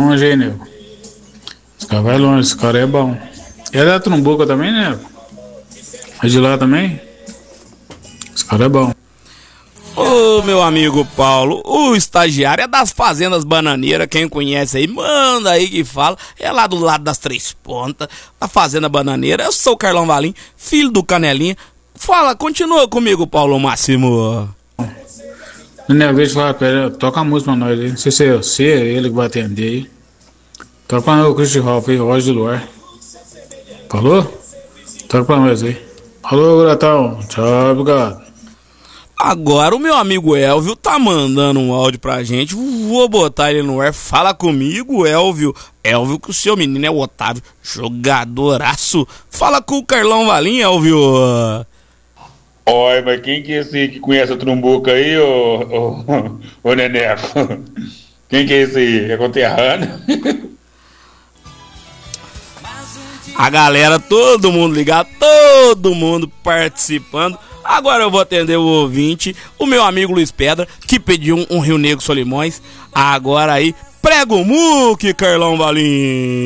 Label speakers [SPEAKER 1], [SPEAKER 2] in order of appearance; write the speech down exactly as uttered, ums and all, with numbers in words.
[SPEAKER 1] longe, hein, nego? Esse cara vai longe, esse cara é bom. Ele é da Trumbuca também, nego? É de lá também? Esse cara é bom.
[SPEAKER 2] Ô, meu amigo Paulo, o estagiário é das Fazendas Bananeiras, quem conhece aí, manda aí que fala, é lá do lado das Três Pontas, da Fazenda Bananeira. Eu sou o Carlão Valim, filho do Canelinha. Fala, continua comigo, Paulo Máximo.
[SPEAKER 1] Daniel, veja falar, pera, toca a música pra nós aí. Não sei se é você, é ele que vai atender aí. Toca pra nós o Christian Ralph aí, Roger do Luar. Falou? Toca pra nós aí. Falou, Gratão. Tchau, obrigado.
[SPEAKER 2] Agora o meu amigo Elvio tá mandando um áudio pra gente. Vou botar ele no ar. Fala comigo, Elvio. Elvio, que o seu menino é o Otávio, jogadoraço. Fala com o Carlão Valim, Elvio.
[SPEAKER 3] Oi, mas quem que é esse que conhece o Trumbuca aí, ô, ô, ô Neneco? Quem que é esse aí? É conterrâneo?
[SPEAKER 2] A galera, todo mundo ligado, todo mundo participando. Agora eu vou atender o ouvinte, o meu amigo Luiz Pedra, que pediu um, um Rio Negro Solimões. Agora aí, prega o muque, Carlão Valim.